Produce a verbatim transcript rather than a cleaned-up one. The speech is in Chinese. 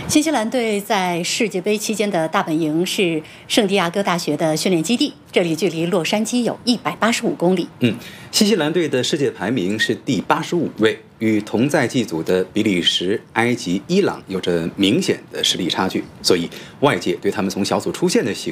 新西兰队在世界杯期间的大本营是圣地亚哥大学的训练基地，这里距离洛杉矶有一百八十五公里。 嗯，新西兰队的世界排名是第八十五位，与同在季组的比利时、埃及、伊朗有着明显的实力差距，所以外界对他们从小组出线的行